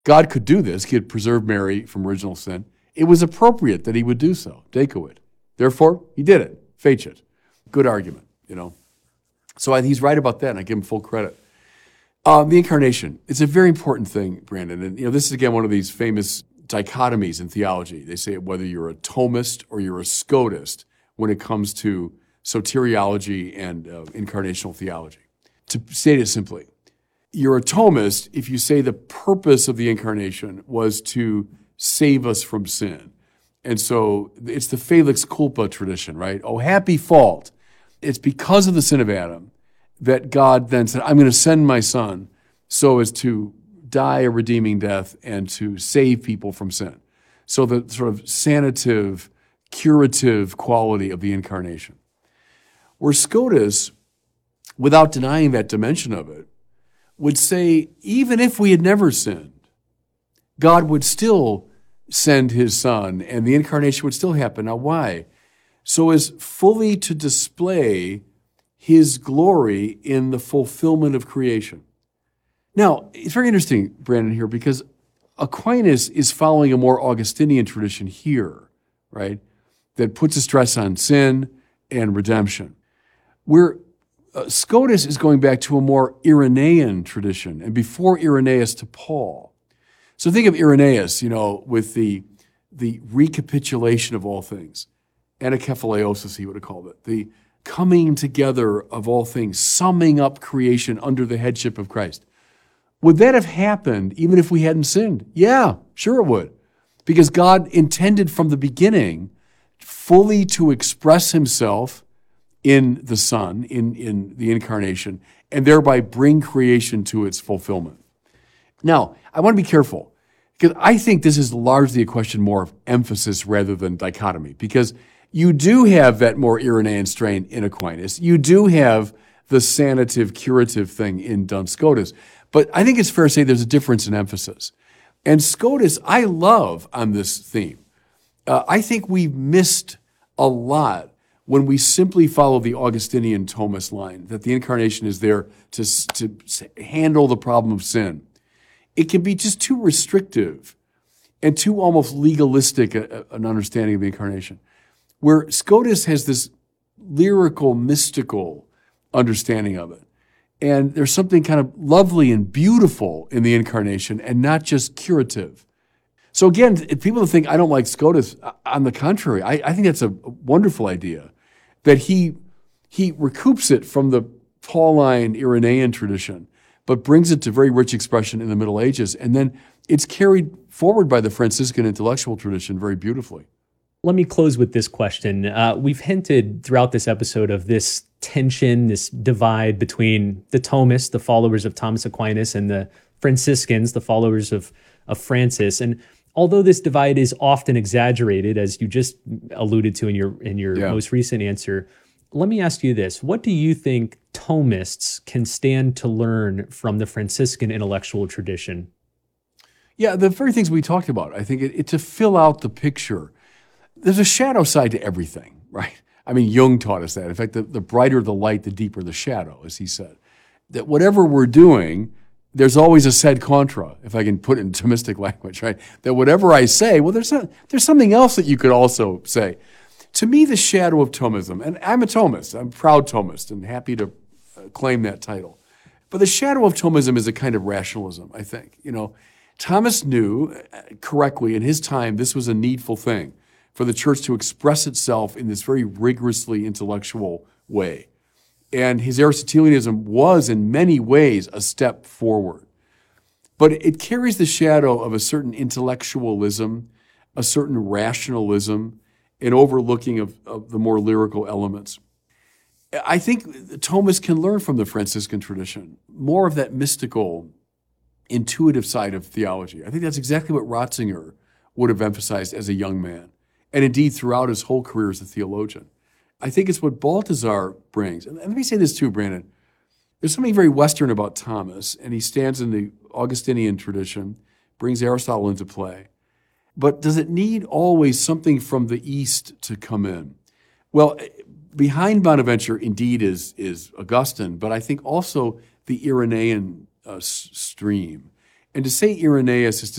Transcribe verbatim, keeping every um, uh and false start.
God could do this. He could preserve Mary from original sin. It was appropriate that he would do so, Decoid. Therefore, he did it, Facit. Good argument, you know. So I, he's right about that, and I give him full credit. Um, the incarnation, it's a very important thing, Brandon. And you know, this is, again, one of these famous dichotomies in theology. They say whether you're a Thomist or you're a Scotist when it comes to soteriology and uh, incarnational theology. To state it simply, you're a Thomist if you say the purpose of the incarnation was to save us from sin. And so it's the Felix Culpa tradition, right? Oh, happy fault. It's because of the sin of Adam that God then said, I'm going to send my son so as to die a redeeming death and to save people from sin. So the sort of sanative, curative quality of the incarnation. Where Scotus, without denying that dimension of it, would say, even if we had never sinned, God would still send his son and the incarnation would still happen. Now, why? So as fully to display his glory in the fulfillment of creation. Now, it's very interesting, Brandon, here, because Aquinas is following a more Augustinian tradition here, right, that puts a stress on sin and redemption. Where uh, Scotus is going back to a more Irenaean tradition, and before Irenaeus to Paul. So think of Irenaeus, you know, with the, the recapitulation of all things, anakephaleiosis, he would have called it, the coming together of all things, summing up creation under the headship of Christ. Would that have happened even if we hadn't sinned? Yeah, sure it would. Because God intended from the beginning fully to express himself in the Son, in, in the incarnation, and thereby bring creation to its fulfillment. Now, I want to be careful, because I think this is largely a question more of emphasis rather than dichotomy, because you do have that more Irenaean strain in Aquinas. You do have the sanative, curative thing in Duns Scotus. But I think it's fair to say there's a difference in emphasis. And Scotus, I love on this theme. Uh, I think we've missed a lot when we simply follow the Augustinian Thomist line, that the incarnation is there to, to handle the problem of sin. It can be just too restrictive and too almost legalistic a, a, an understanding of the incarnation. Where Scotus has this lyrical, mystical understanding of it. And there's something kind of lovely and beautiful in the incarnation and not just curative. So again, if people think I don't like Scotus, on the contrary, I, I think that's a wonderful idea, that he, he recoups it from the Pauline Irenaean tradition, but brings it to very rich expression in the Middle Ages. And then it's carried forward by the Franciscan intellectual tradition very beautifully. Let me close with this question. Uh, we've hinted throughout this episode of this tension, this divide between the Thomists, the followers of Thomas Aquinas, and the Franciscans, the followers of, of Francis. And although this divide is often exaggerated, as you just alluded to in your in your yeah. most recent answer, let me ask you this. What do you think Thomists can stand to learn from the Franciscan intellectual tradition? Yeah, the very things we talked about. I think it, it to fill out the picture. There's a shadow side to everything, right? I mean, Jung taught us that. In fact, the, the brighter the light, the deeper the shadow, as he said. That whatever we're doing, there's always a sed contra, if I can put it in Thomistic language, right? That whatever I say, well, there's a, there's something else that you could also say. To me, the shadow of Thomism, and I'm a Thomist, I'm a proud Thomist, and happy to uh, claim that title. But the shadow of Thomism is a kind of rationalism, I think. You know, Thomas knew uh, correctly in his time this was a needful thing, for the church to express itself in this very rigorously intellectual way. And his Aristotelianism was in many ways a step forward. But it carries the shadow of a certain intellectualism, a certain rationalism, an overlooking of, of the more lyrical elements. I think Thomists can learn from the Franciscan tradition, more of that mystical, intuitive side of theology. I think that's exactly what Ratzinger would have emphasized as a young man, and indeed throughout his whole career as a theologian. I think it's what Balthasar brings. And let me say this too, Brandon. There's something very Western about Thomas, and he stands in the Augustinian tradition, brings Aristotle into play. But does it need always something from the East to come in? Well, behind Bonaventure indeed is, is Augustine, but I think also the Irenaean uh, stream. And to say Irenaeus is to